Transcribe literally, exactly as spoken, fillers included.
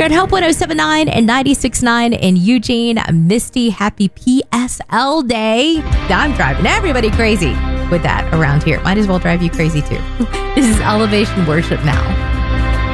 on Hope one oh seven point nine and ninety-six point nine in Eugene. Misty, happy P S L Day. I'm driving everybody crazy with that around here. Might as well drive you crazy too. This is Elevation Worship Now.